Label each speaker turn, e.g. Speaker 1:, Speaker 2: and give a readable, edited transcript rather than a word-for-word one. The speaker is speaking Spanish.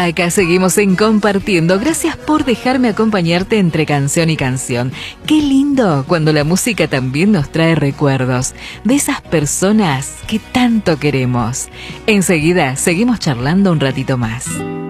Speaker 1: Acá seguimos en Compartiendo. Gracias por dejarme acompañarte entre canción y canción. Qué lindo cuando la música también nos trae recuerdos de esas personas que tanto queremos. Enseguida seguimos charlando un ratito más.